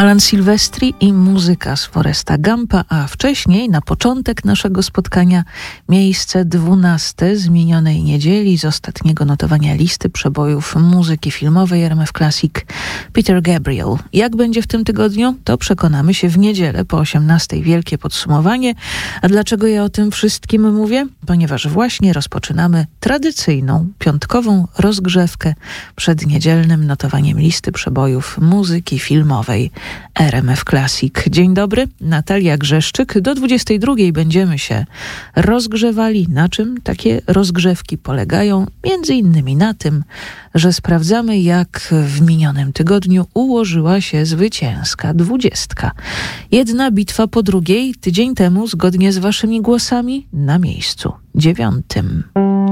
Alan Silvestri i muzyka z Foresta Gumpa, a wcześniej, na początek naszego spotkania, miejsce 12 z minionej niedzieli z ostatniego notowania listy przebojów muzyki filmowej RMF Classic, Peter Gabriel. Jak będzie w tym tygodniu? To przekonamy się w niedzielę po 18:00. Wielkie podsumowanie. A dlaczego ja o tym wszystkim mówię? Ponieważ właśnie rozpoczynamy tradycyjną, piątkową rozgrzewkę przed niedzielnym notowaniem listy przebojów muzyki filmowej RMF Classic. Dzień dobry, Natalia Grzeszczyk. Do 22:00 będziemy się rozgrzewali. Na czym takie rozgrzewki polegają? Między innymi na tym, że sprawdzamy, jak w minionym tygodniu ułożyła się zwycięska 20. Jedna bitwa po drugiej, tydzień temu, zgodnie z waszymi głosami, na miejscu 9.